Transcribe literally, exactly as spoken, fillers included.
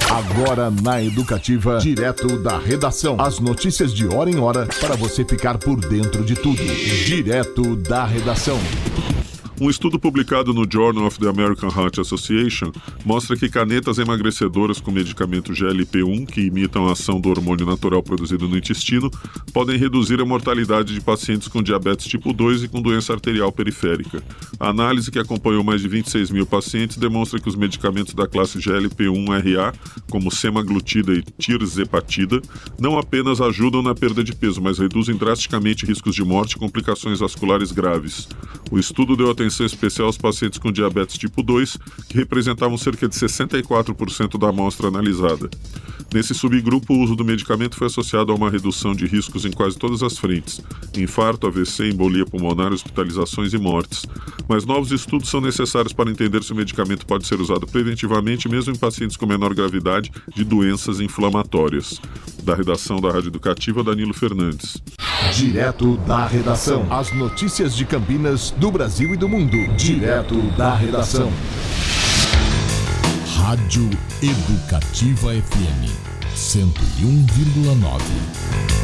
Agora na Educativa, direto da redação. As notícias de hora em hora para você ficar por dentro de tudo. Direto da redação. Um estudo publicado no Journal of the American Heart Association mostra que canetas emagrecedoras com medicamento G L P um, que imitam a ação do hormônio natural produzido no intestino, podem reduzir a mortalidade de pacientes com diabetes tipo dois e com doença arterial periférica. A análise, que acompanhou mais de vinte e seis mil pacientes, demonstra que os medicamentos da classe G L P um R A, como semaglutida e tirzepatida, não apenas ajudam na perda de peso, mas reduzem drasticamente riscos de morte e complicações vasculares graves. O estudo deu atenção especial aos pacientes com diabetes tipo dois, que representavam cerca de sessenta e quatro por cento da amostra analisada. Nesse subgrupo, o uso do medicamento foi associado a uma redução de riscos em quase todas as frentes: infarto, A V C, embolia pulmonar, hospitalizações e mortes. Mas novos estudos são necessários para entender se o medicamento pode ser usado preventivamente, mesmo em pacientes com menor gravidade de doenças inflamatórias. Da redação da Rádio Educativa, Danilo Fernandes. Direto da redação. As notícias de Campinas, do Brasil e do mundo. Direto da redação. Rádio Educativa F M cento e um vírgula nove.